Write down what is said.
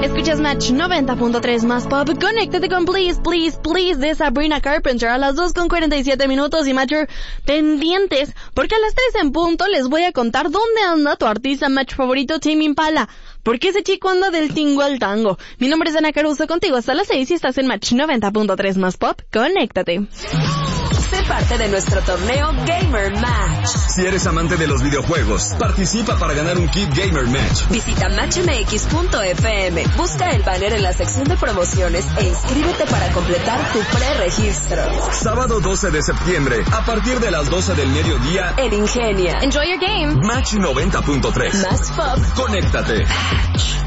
Escuchas Match 90.3 más pop. Conéctate con Please, Please, Please de Sabrina Carpenter a las 2:47 y Matcher pendientes, porque a las 3 en punto les voy a contar dónde anda tu artista Match favorito Tame Impala. Porque ese chico anda del tingo al tango. Mi nombre es Ana Caruso, contigo hasta las 6 y estás en Match 90.3 más pop. Conéctate. Sé parte de nuestro torneo Gamer Match. Si eres amante de los videojuegos, participa para ganar un kit Gamer Match. Visita matchmx.fm, busca el banner en la sección de promociones e inscríbete para completar tu preregistro. Sábado 12 de septiembre, a partir de las 12 del mediodía, en Ingenia. Enjoy your game. Match 90.3. Más pop. Conéctate. Match.